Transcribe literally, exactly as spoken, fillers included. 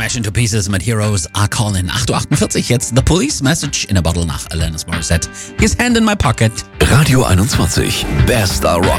Smash into Pieces mit Heroes Are Calling. acht Uhr achtundvierzig, jetzt The Police Message in a Bottle nach Alanis Morissette. His Hand in My Pocket. Radio einundzwanzig, Bester Rock.